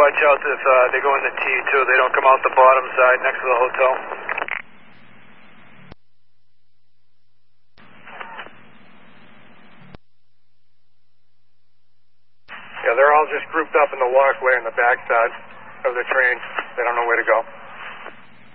watch out if they go in the T2. They don't come out the bottom side next to the hotel. Yeah, they're all just grouped up in the walkway on the backside of the train. They don't know where to go.